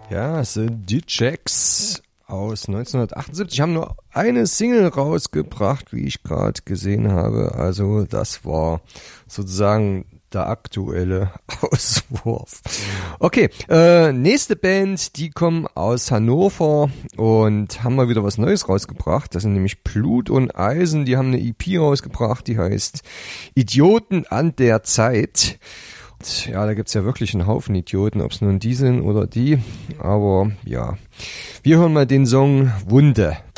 Ja, The Digeks aus 1978 haben nur eine Single rausgebracht, wie ich gerade gesehen habe. Also das war sozusagen der aktuelle Auswurf. Okay, nächste Band, die kommen aus Hannover und haben mal wieder was Neues rausgebracht. Das sind nämlich Blut und Eisen. Die haben eine EP rausgebracht, die heißt Idioten an der Zeit. Ja, da gibt's ja wirklich einen Haufen Idioten, ob es nun die sind oder die. Aber ja, wir hören mal den Song Wunde.